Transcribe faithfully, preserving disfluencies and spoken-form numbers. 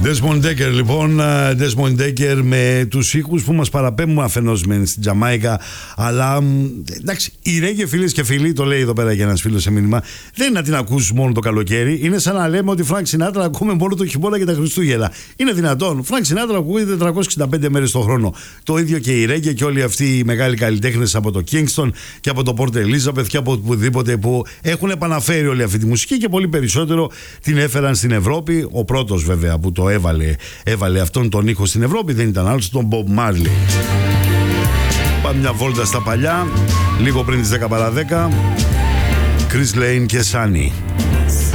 Desmond Dekker, λοιπόν. Desmond Dekker με τους ήχους που μας παραπέμπουν αφενός μεν στην Τζαμάικα, αλλά εντάξει, η ρέγγε, φίλες και φίλοι, το λέει εδώ πέρα και ένας φίλος σε μήνυμα, δεν είναι να την ακούσεις μόνο το καλοκαίρι. Είναι σαν να λέμε ότι Φρανκ Σινάτρα ακούμε μόνο το χειμώνα και τα Χριστούγεννα. Είναι δυνατόν? Φρανκ Σινάτρα ακούγεται τετρακόσιες εξήντα πέντε μέρες το χρόνο. Το ίδιο και η ρέγγε και όλοι αυτοί οι μεγάλοι καλλιτέχνες από το Kingston και από το Port Elizabeth και από οπουδήποτε που έχουν επαναφέρει όλη αυτή τη μουσική και πολύ περισσότερο την έφεραν στην Ευρώπη. Ο πρώτος βέβαια που το έβαλε, έβαλε αυτόν τον ήχο στην Ευρώπη δεν ήταν άλλος τον Bob Marley. Πάμε μια βόλτα στα παλιά, λίγο πριν τις δέκα παρά δέκα. Chris Lane και Sunny.